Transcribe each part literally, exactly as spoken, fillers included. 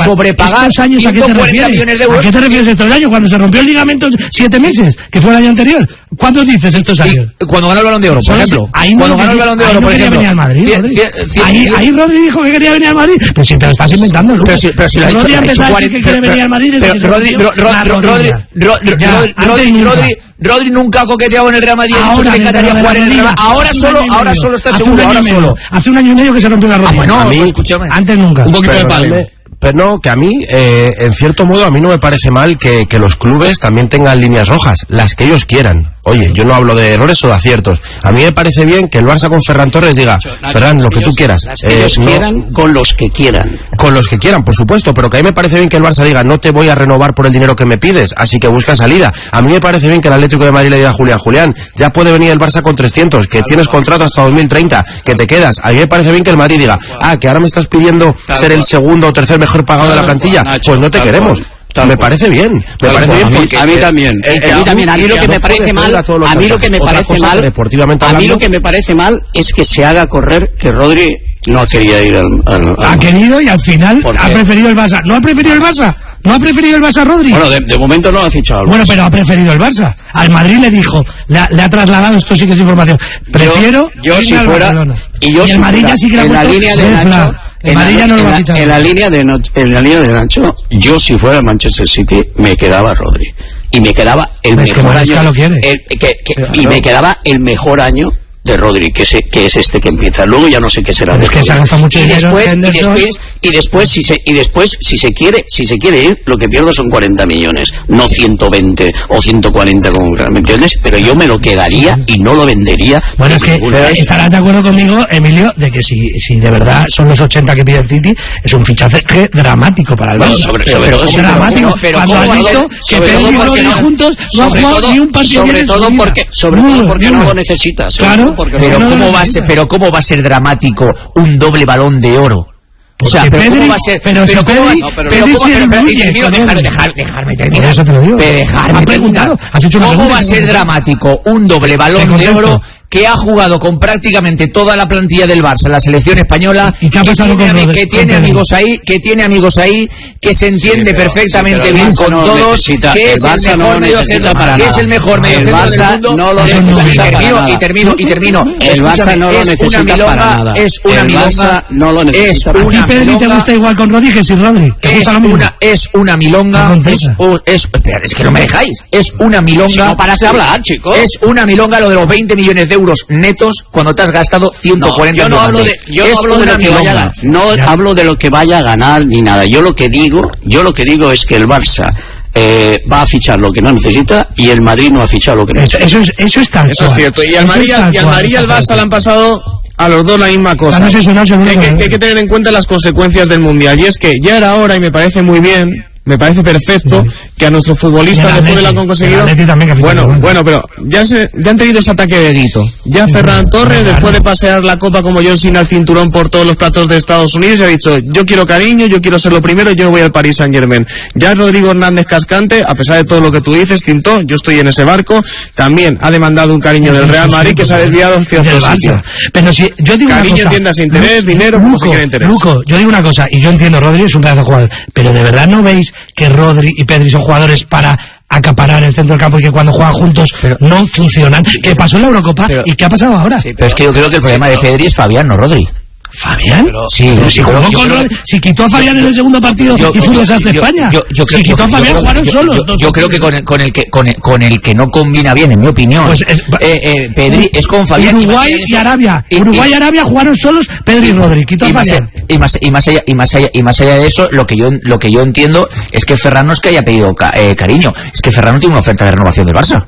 sobrepagar ciento cuarenta millones de euros. ¿A qué te refieres estos años? Cuando se rompió el ligamento siete meses, que fue el año anterior. ¿Cuántos dices estos años? Y cuando ganó el Balón de Oro, por ejemplo. Ahí cuando no ganó el Balón de Oro, no por quería ejemplo. venir al Madrid. Cien, cien, cien, ahí, cien, ahí Rodri dijo que quería venir al Madrid. Pero si te lo estás inventando, Lucas. Pero si, pero si lo ha dicho, Rodri lo ha dicho cuarenta, que quiere venir al Madrid desde pero Rodri, Rodri, Rodri, Rodri, Rodri, Rodri, Rodri nunca ha coqueteado en el Real Madrid. Ha dicho que le encantaría jugar en el Real Madrid. Ahora solo, ahora solo está seguro, ahora solo. Hace un año y medio que se rompió la rodilla. Ah, bueno, escúchame. Antes nunca. Un poquito de palo. Pero no, que a mí, eh, en cierto modo, a mí no me parece mal que, que los clubes también tengan líneas rojas, las que ellos quieran. Oye, yo no hablo de errores o de aciertos. A mí me parece bien que el Barça con Ferran Torres diga, Nacho, Ferran, lo que tú quieras. Las que ellos eh, quieran, no, con los que quieran. Con los que quieran, por supuesto, pero que a mí me parece bien que el Barça diga, no te voy a renovar por el dinero que me pides, así que busca salida. A mí me parece bien que el Atlético de Madrid le diga a Julián, Julián, ya puede venir el Barça con trescientos, que tienes contrato hasta dos mil treinta, que te quedas. A mí me parece bien que el Madrid diga, ah, que ahora me estás pidiendo ser el segundo o tercer mejor pagado de la plantilla, pues no te queremos. Me parece bien, me parece bien porque a mí también, a mí también, a mí lo que me parece mal, a mí lo que me parece mal, a mí lo que me parece mal es que se haga correr que Rodri no quería ir al, al, al ha querido y al final ha preferido el Barça. ¿No ha preferido el Barça? ¿No ha preferido el Barça Rodri? Bueno, de, de momento no ha fichado al Barça. Bueno, pero ha preferido el Barça. Al Madrid le dijo, le ha, le ha trasladado, esto sí que es información, prefiero yo, yo si fuera Barcelona. Y yo y si el Madrid fuera, ya sí que le ha en la línea de Nacho, en, la, la, no en, lo la, en la línea de no, en la línea de Nacho, yo si fuera el Manchester City me quedaba Rodri y me quedaba el pues mejor que año lo quiere. El, que, que, y me quedaba el mejor año de Rodri, que es, que es este que empieza. Luego ya no sé qué será. Pero es que se gasta mucho y dinero después, en y después, y después, si se, y después, si se quiere, si se quiere ir, lo que pierdo son cuarenta millones, no ciento veinte o ciento cuarenta como ¿me entiendes? Pero yo me lo quedaría y no lo vendería. Bueno, es que estarás de acuerdo conmigo, Emilio, de que si, si de verdad son los ochenta que pide el City, es un fichaje dramático para el Barça. Bueno, sobre, sobre pero, todo, es dramático. Pero cuando has visto que Pedri y Rodri juntos no han jugado ni un partido sobre todo porque, sobre todo porque no lo necesitas. Claro. Pero no ¿cómo va a ser, pero cómo va a ser dramático un doble Balón de Oro? O sea, pero Pedri, cómo va a ser, pero, pero si cómo va a ser, no, pero, pero pero cómo, pero, pero, pero, y termino, dejar, dejar, dejarme terminar. Por eso te lo digo. Pero dejarme terminar. ¿Cómo va a ser dramático un doble Balón de Oro que ha jugado con prácticamente toda la plantilla del Barça, la selección española, ¿Y qué ha pasado que tiene, con que tiene amigos ahí, que tiene amigos ahí, que se entiende sí, pero, perfectamente sí, bien con no todos, que es el mejor no medio centro, que es el mejor medio centro del mundo, no lo necesita y termino, para y termino, y termino. El Barça no lo necesita para nada. Es una milonga, no lo necesita. ¿A ti Pedri te gusta igual con Rodri que sin Rodri? Es una, es una milonga, es, es, espera, es que no me dejáis, es una milonga. No paras de hablar, chicos. Es una milonga lo de los veinte millones de euros netos cuando te has gastado ciento cuarenta. No, yo no hablo de, yo no hablo de lo que vaya a ganar, no ya. hablo de lo que vaya a ganar ni nada. Yo lo que digo, yo lo que digo es que el Barça eh, va a fichar lo que no necesita y el Madrid no ha fichado lo que necesita. Eso, eso es, eso es tal Eso cual. es cierto. Y al Madrid y al Madrid y al Barça le han pasado a los dos la misma cosa. No sé si no, que, que, que hay que tener en cuenta las consecuencias del Mundial. Y es que ya era hora, y me parece muy bien, me parece perfecto, sí, que a nuestros futbolistas después de lo que han conseguido, bueno, bueno, pero ya se ya han tenido ese ataque de Guito. Ya sí, Ferran Torres, claro, después de pasear la copa como John Cena al cinturón por todos los platos de Estados Unidos, ha dicho, yo quiero cariño, yo quiero ser lo primero, yo voy al Paris Saint Germain. Ya Rodrigo Hernández Cascante, a pesar de todo lo que tú dices, Tinto, yo estoy en ese barco, también ha demandado un cariño del Real Madrid que se ha desviado hacia otro sitio. Pero si yo digo cariño, una cosa, tiendas, interés, dinero, como se quiere interés. Luco, yo digo una cosa, y yo entiendo, Rodri es un pedazo de jugador, pero de verdad no veis que Rodri y Pedri son jugadores para acaparar el centro del campo y que cuando juegan juntos pero, no funcionan? ¿Qué pasó en la Eurocopa? Pero, ¿y qué ha pasado ahora? Sí, pero es que yo creo que el problema sí, de Pedri es Fabián, no Rodri. ¿Fabián? Pero, sí, pero si, jugó con Rodri, si quitó a Fabián yo, en el segundo partido yo, y fue un desastre España. Yo, yo, yo, si quitó a Fabián, jugaron solos. Yo, yo, yo creo que con el, con, el que, con, el, con el que no combina bien, en mi opinión, pues es, eh, eh, Pedri es con Fabián. Uruguay y, y Arabia. Y, Uruguay y Arabia jugaron solos Pedri y Rodri. Quitó a Fabián. Y más, y, más allá, y, más allá, y más allá de eso, lo que yo lo que yo entiendo es que Ferran no es que haya pedido eh, cariño, es que Ferran no tiene una oferta de renovación del Barça.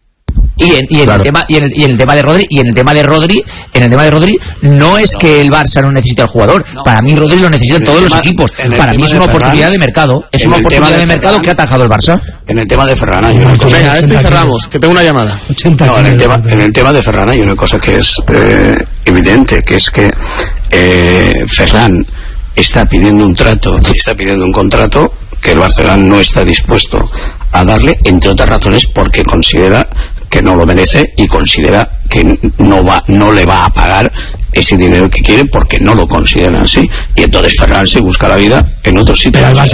Y en, y en claro. el tema y en el, y en el tema de Rodri y en el tema de Rodri en el tema de Rodri no es no. que el Barça no necesite al jugador, no. para mí Rodri lo necesitan todos tema, los equipos, para mí es una Ferran, oportunidad de mercado, es una oportunidad de, de mercado que ha atajado el Barça. En el tema de Ferran hay una cosa. Venga, este cerramos, que tengo una llamada. No, en el tema en el tema de Ferran hay una cosa que es eh, evidente, que es que eh, Ferran está pidiendo un trato, está pidiendo un contrato que el Barcelona no está dispuesto a darle, entre otras razones porque considera que no lo merece y considera que no va no le va a pagar ese dinero que quiere porque no lo consideran así, y entonces Ferran se busca la vida en otro sitio.